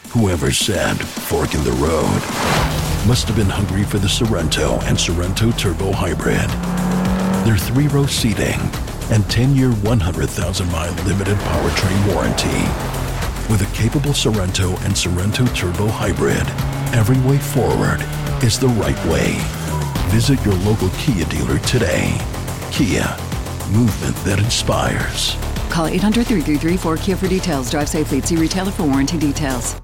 Whoever said fork in the road must have been hungry for the Sorento and Sorento Turbo Hybrid. Their 3-row seating and 10-year, 100,000-mile limited powertrain warranty. With a capable Sorento and Sorento Turbo Hybrid, every way forward is the right way. Visit your local Kia dealer today. Kia, movement that inspires. Call 800-333-4KIA for details. Drive safely. See retailer for warranty details.